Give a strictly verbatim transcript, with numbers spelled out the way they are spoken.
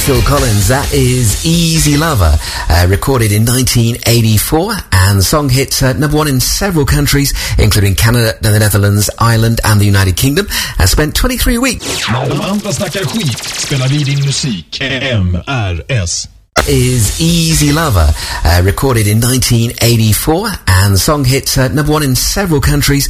Phil Collins. That is Easy Lover, uh, recorded in nineteen eighty-four, and the song hit uh, number one in several countries, including Canada, the Netherlands, Ireland and the United Kingdom, and spent twenty-three weeks. När de andra snackar skit spelar vi din musik. M R S is Easy Lover, uh, recorded in nineteen eighty-four, and the song hit uh, number one in several countries,